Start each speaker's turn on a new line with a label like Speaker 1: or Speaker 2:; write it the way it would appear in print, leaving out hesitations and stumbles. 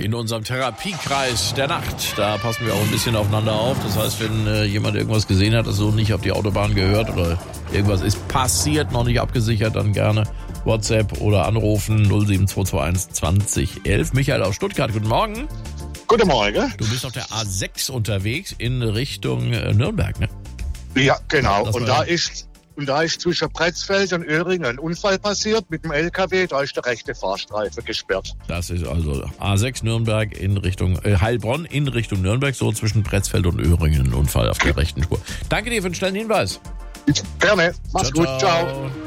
Speaker 1: in unserem Therapiekreis der Nacht. Da passen wir auch ein bisschen aufeinander auf. Das heißt, wenn jemand irgendwas gesehen hat, das so nicht auf die Autobahn gehört oder irgendwas ist passiert, noch nicht abgesichert, dann gerne WhatsApp oder anrufen 07221 2011. Michael aus Stuttgart, guten Morgen.
Speaker 2: Guten Morgen.
Speaker 1: Du bist auf der A6 unterwegs in Richtung Nürnberg, ne?
Speaker 2: Ja, genau. Und da ist zwischen Pretzfeld und Öhringen ein Unfall passiert mit dem LKW. Da ist der rechte Fahrstreifen gesperrt.
Speaker 1: Das ist also A6 Nürnberg in Richtung Heilbronn in Richtung Nürnberg, so zwischen Pretzfeld und Öhringen ein Unfall auf der rechten Spur. Danke dir für den schnellen Hinweis.
Speaker 2: Gerne. Mach's gut. Ciao.